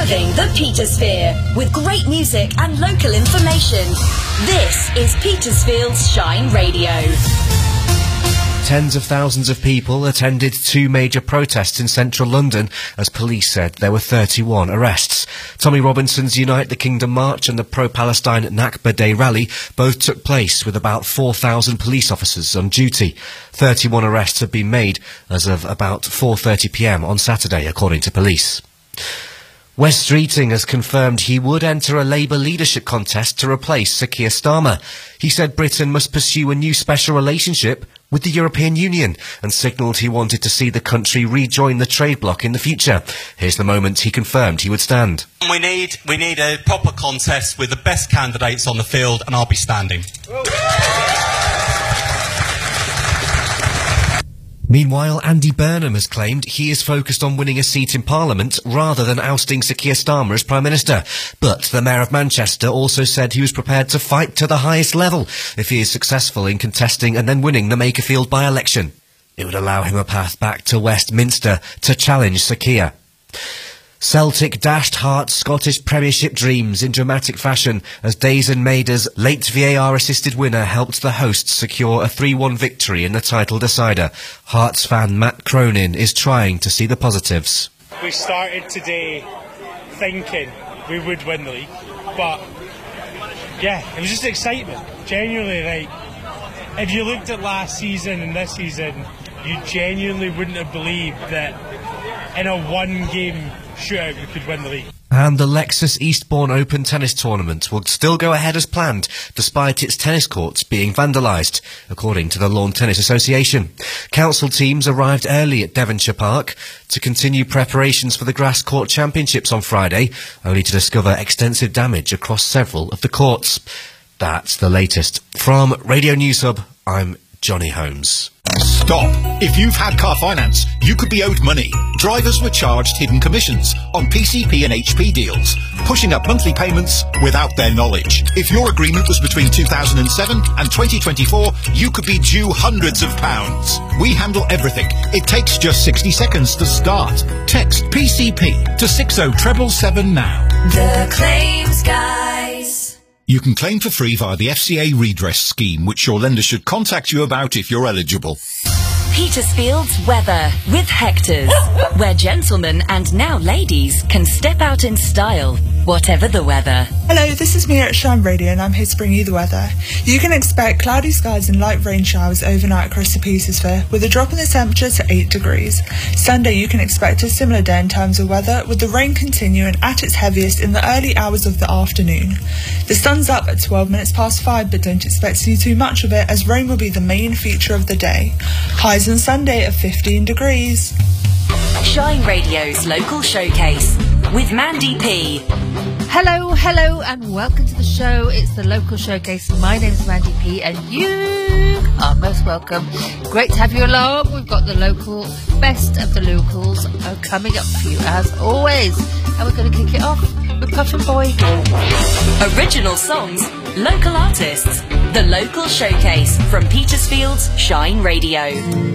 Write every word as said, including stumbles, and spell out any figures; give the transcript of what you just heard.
Serving the Petersphere with great music and local information. This is Petersfield's Shine Radio. Tens of thousands of people attended two major protests in central London as police said there were thirty-one arrests. Tommy Robinson's Unite the Kingdom March and the pro-Palestine Nakba Day rally both took place with about four thousand police officers on duty. thirty-one arrests have been made as of about four thirty p m on Saturday, according to police. Wes Streeting has confirmed he would enter a Labour leadership contest to replace Sir Keir Starmer. He said Britain must pursue a new special relationship with the European Union and signalled he wanted to see the country rejoin the trade bloc in the future. Here's the moment he confirmed he would stand. We need, we need a proper contest with the best candidates on the field, and I'll be standing. Meanwhile, Andy Burnham has claimed he is focused on winning a seat in Parliament rather than ousting Sir Keir Starmer as Prime Minister. But the Mayor of Manchester also said he was prepared to fight to the highest level if he is successful in contesting and then winning the Makerfield by-election. It would allow him a path back to Westminster to challenge Sir Keir. Celtic dashed Hearts' Scottish Premiership dreams in dramatic fashion as Daizen Maida's late V A R-assisted winner helped the hosts secure a three one victory in the title decider. Hearts fan Matt Cronin is trying to see the positives. We started today thinking we would win the league, but yeah, it was just excitement. Genuinely, like, if you looked at last season and this season, you genuinely wouldn't have believed that in a one-game shootout we could win the league. And the Lexus Eastbourne Open Tennis Tournament will still go ahead as planned, despite its tennis courts being vandalised, according to the Lawn Tennis Association. Council teams arrived early at Devonshire Park to continue preparations for the Grass Court Championships on Friday, only to discover extensive damage across several of the courts. That's the latest. From Radio News Hub, I'm Johnny Holmes. Stop! If you've had car finance, you could be owed money. Drivers were charged hidden commissions on P C P and H P deals, pushing up monthly payments without their knowledge. If your agreement was between two thousand seven and twenty twenty-four, you could be due hundreds of pounds. We handle everything. It takes just sixty seconds to start. Text P C P to six oh seven seven now. The Claims Guys. You can claim for free via the F C A redress scheme, which your lender should contact you about if you're eligible. Petersfield's weather with Hector's, where gentlemen and now ladies can step out in style, whatever the weather. Hello, this is Mia at Shine Radio and I'm here to bring you the weather. You can expect cloudy skies and light rain showers overnight across the Petersfield, with a drop in the temperature to eight degrees. Sunday you can expect a similar day in terms of weather, with the rain continuing at its heaviest in the early hours of the afternoon. The sun's up at twelve minutes past five, but don't expect to see too much of it, as rain will be the main feature of the day. Highs on Sunday at fifteen degrees. Shine Radio's local showcase with Mandy P. Hello, hello, and welcome to the show. It's the local showcase. My name is Mandy P, and you are most welcome. Great to have you along. We've got the local best of the locals uh, coming up for you as always, and we're going to kick it off with Puffin Boy. Original songs, local artists, the local showcase from Petersfield's Shine Radio.